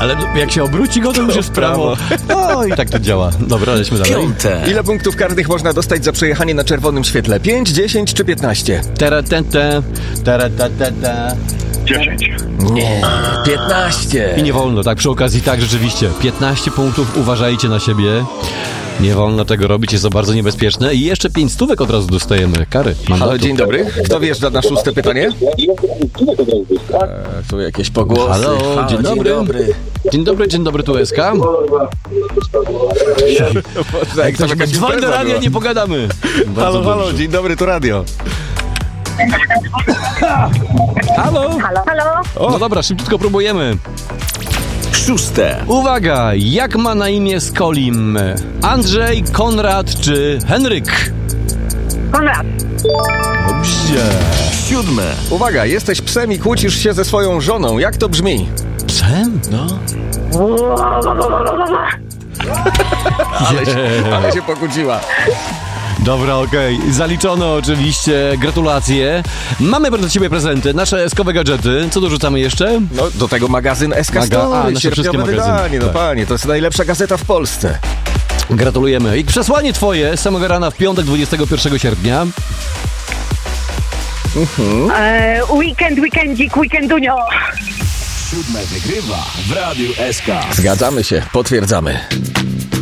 Ale jak się obróci go, to już jest prawo. No i tak to działa. Dobra, lećmy dalej. Piąte. Ile punktów karnych można dostać za przejechanie na czerwonym świetle? 5, 10 czy 15? Teretete. 10. Nie, 15. I nie wolno, tak przy okazji, tak rzeczywiście. 15 punktów, uważajcie na siebie. Nie wolno tego robić, jest to bardzo niebezpieczne. I jeszcze 5 stówek od razu dostajemy. Kary. Halo, mandatu. dzień dobry. Kto wjeżdża na 6. pytanie? Tu jakieś pogłosy. Halo, dzień dobry. Dzień dobry, tu SK. Jak to jakaś Dzwoń do impreza radia, była. nie pogadamy. Halo, Bardzo halo, dobrze. dzień dobry, tu radio. Halo. Halo? No dobra, szybciutko próbujemy. Szóste. Uwaga, jak ma na imię Skolim? Andrzej, Konrad czy Henryk? Konrad. Dobrze. Siódme. Uwaga, jesteś psem i kłócisz się ze swoją żoną. Jak to brzmi? Psem? No. Ale się pokłóciła. Dobra, okej. Zaliczono oczywiście. Gratulacje. Mamy dla ciebie prezenty, nasze eskowe gadżety. Co dorzucamy jeszcze? No, do tego magazyn SK A, Story, nasze wszystkie sierpniowe magazyny. wydanie. No Tak. panie, to jest najlepsza gazeta w Polsce. Gratulujemy. I przesłanie twoje z samego rana w piątek 21 sierpnia. Weekendzik, weekendunio. Siódme wygrywa w Radiu SK. Zgadzamy się, potwierdzamy.